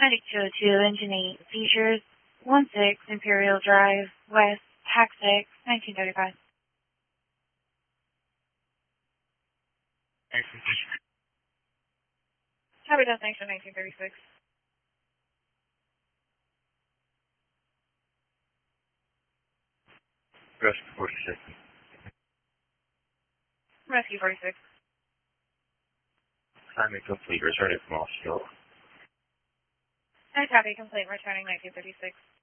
Medic 202, Engine 8, Seizures, 16 Imperial Drive, West, Hack 6, 1935. Have a destination 1936. Rescue 46. Rescue 46. Assignment complete. Returning from Osceola. I copy complete, returning 1936.